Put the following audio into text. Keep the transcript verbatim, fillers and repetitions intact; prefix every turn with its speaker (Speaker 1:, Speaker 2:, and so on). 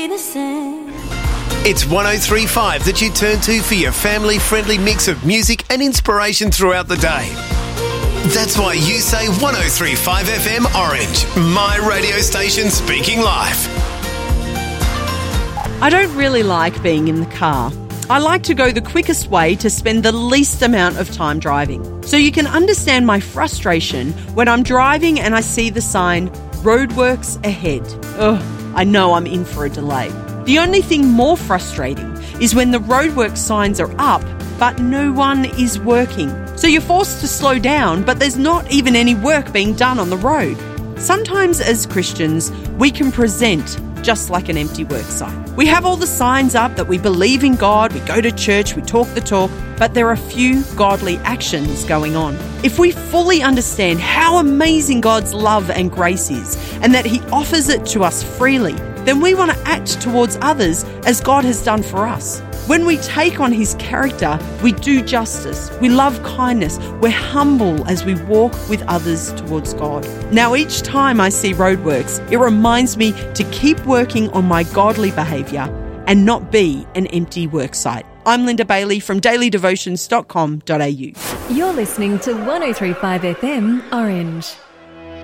Speaker 1: It's one oh three point five that you turn to for your family-friendly mix of music and inspiration throughout the day. That's why you say one oh three point five F M Orange, my radio station speaking life.
Speaker 2: I don't really like being in the car. I like to go the quickest way to spend the least amount of time driving. So you can understand my frustration when I'm driving and I see the sign, roadworks ahead. Ugh, I know I'm in for a delay. The only thing more frustrating is when the roadwork signs are up, but no one is working. So you're forced to slow down, but there's not even any work being done on the road. Sometimes as Christians, we can present just like an empty work sign. We have all the signs up that we believe in God, we go to church, we talk the talk, but there are few godly actions going on. If we fully understand how amazing God's love and grace is, and that He offers it to us freely, then we want to act towards others as God has done for us. When we take on His character, we do justice, we love kindness, we're humble as we walk with others towards God. Now, each time I see roadworks, it reminds me to keep working on my godly behaviour and not be an empty worksite. I'm Linda Bailey from daily devotions dot com dot a u.
Speaker 3: You're listening to one oh three point five F M Orange.